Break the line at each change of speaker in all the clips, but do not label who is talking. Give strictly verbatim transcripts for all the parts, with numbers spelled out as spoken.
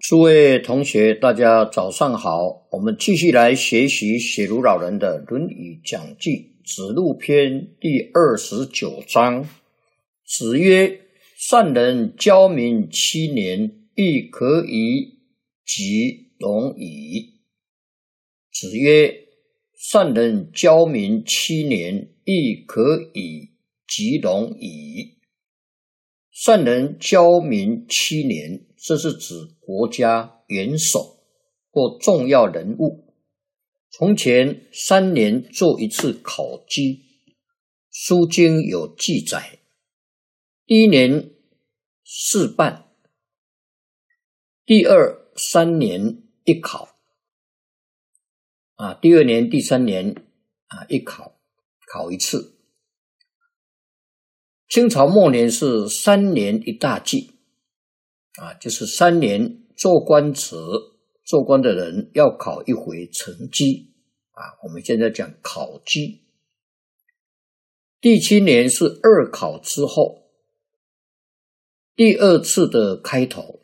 诸位同学，大家早上好，我们继续来学习写如老人的《论语讲记》子路篇第二十九章。子曰：善人教民七年，亦可以及容矣。子曰：善人教民七年，亦可以及容矣。善人教民七年，这是指国家元首或重要人物，从前三年做一次考绩，书经有记载。第一年试办，第二三年一考，啊，第二年、第三年啊一考，考一次。清朝末年是三年一大季，啊，就是三年做官职，做官的人要考一回成绩，啊，我们现在讲考绩。第七年是二考之后，第二次的开头。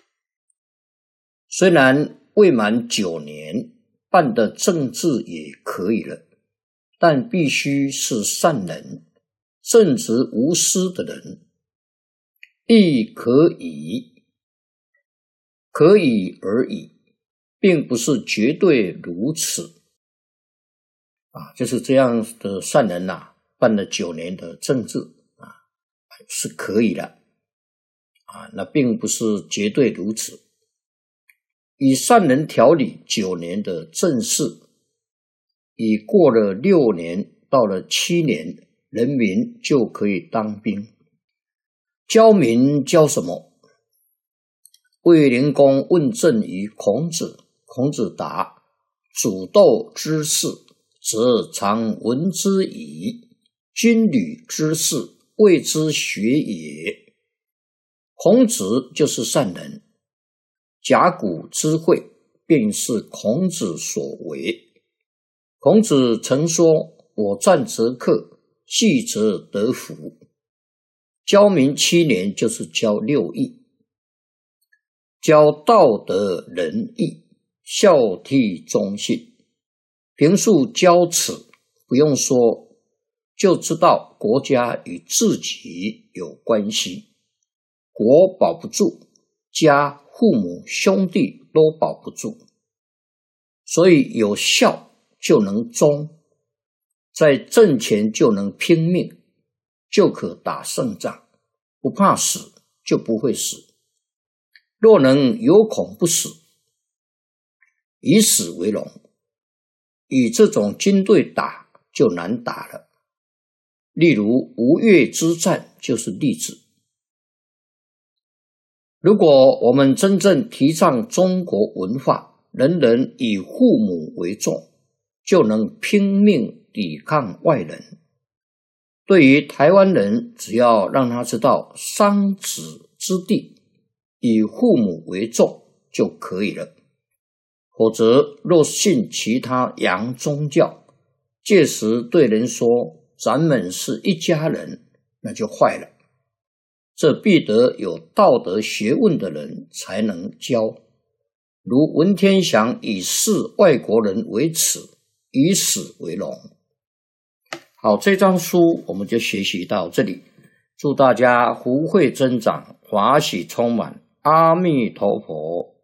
虽然未满九年，办的政治也可以了，但必须是善人，正直无私的人。亦可以，可以而已，并不是绝对如此。啊，就是这样的善人啊，办了九年的政治啊，是可以的。啊，那并不是绝对如此。以善人调理九年的政事，已过了六年，到了七年，人民就可以当兵。教民教什么？卫灵公问政于孔子，孔子答：煮豆之事，则常闻之矣；军旅之事，谓之学也。孔子就是善人，甲骨之会便是孔子所为。孔子曾说：我战则克，计则得福。教民七年就是教六艺，教道德仁义，孝悌忠信。平素教此，不用说，就知道国家与自己有关系。国保不住，家、父母、兄弟都保不住。所以有孝就能忠，在阵前就能拼命，就可打胜仗，不怕死就不会死。若能有恐不死，以死为荣，与这种军队打就难打了。例如吴越之战就是例子。如果我们真正提倡中国文化，人人以父母为重，就能拼命抵抗外人。对于台湾人，只要让他知道商子之地，以父母为重就可以了。否则若信其他洋宗教，届时对人说咱们是一家人，那就坏了。这必得有道德学问的人才能教，如文天祥以视外国人为耻，以死为荣。好，这章书我们就学习到这里，祝大家福慧增长，法喜充满，阿弥陀佛。